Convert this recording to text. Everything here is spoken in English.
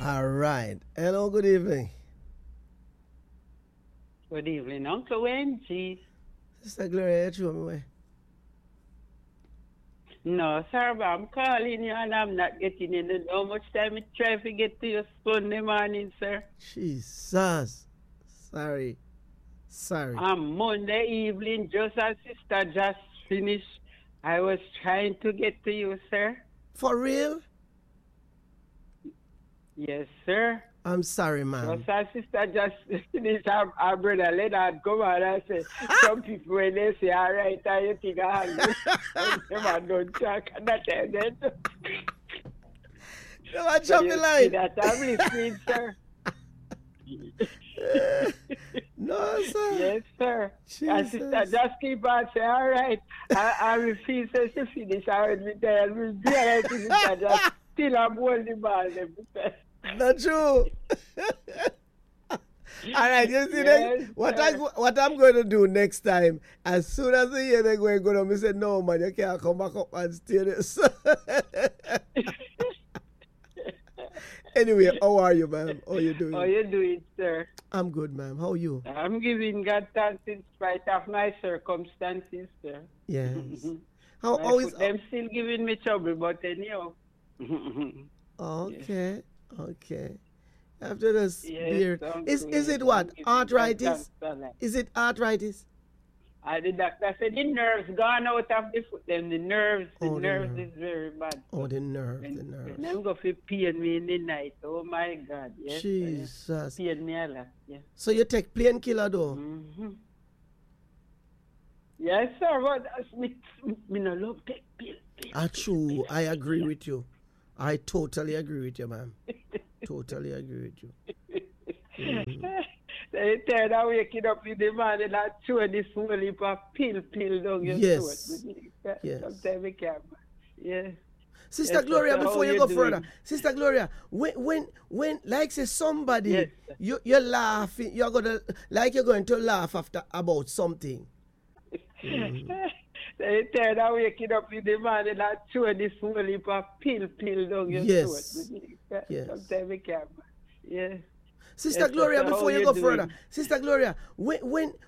All right. Hello, good evening. Good evening, Uncle Wendy. Sister Gloria, you throw me away. No, sir, but I'm calling you and I'm not getting in. How much time I try to get to your Sunday morning, sir? Jesus. Sorry. On Monday evening, just as sister just finished, I was trying to get to you, sir. For real? Yes, sir. I'm sorry, ma'am. Just as sister just finished, our brother Leonard come out and say, some people when they say, all right, and you think I'm them don't talk, and that time then. No, I jump the line. That I'm listening, sir. No, sir. Yes, sir. And sister Jesus. just keep on saying, all right, I refuse to finish. I will be there. I will be there. Sister just still I'm holding ball. Not true. All right, you see Yes, what I'm going to do next time, as soon as I hear they're going to say, no, man, you can't come back up and steal this. Anyway, how are you, ma'am? How are you doing? How you doing, sir? I'm good, ma'am. How are you? I'm giving God thanks in spite of my circumstances, sir. Yes. My How is... foot, them still giving me trouble, but anyhow. Okay. Okay. After this Yes, beer, thank is you. it what? Thank you. Arthritis? Thanks for that. Is it arthritis? The doctor said the nerves gone out of the foot. Then the nerves Oh, the nerve. is very bad. Oh, the nerve, the When nerve. them go for pain me in the night. Oh my God. Yes. sir, yes. Jesus. Pain me a lot. Yes. So you take painkiller though? Mm-hmm. Yes, sir. But me no love take pill. True. I agree with you. I totally agree with you, ma'am. Totally agree with you. They tell that waking up in the morning and chew this whole heap of pill down your Yes. throat. Yes. Sometimes we can't. Yes. Sister Yes, Gloria, sir. How before you you go doing? further, Sister Gloria, when like say somebody, Yes, sir. you're laughing, you're going to laugh after about something. They tell that waking up in the morning and chew this whole heap of pill down your Yes. throat. Yes. Sometimes we can't. Yes. Sister Yes, Gloria, sir. How before you you go doing? further, Sister Gloria, when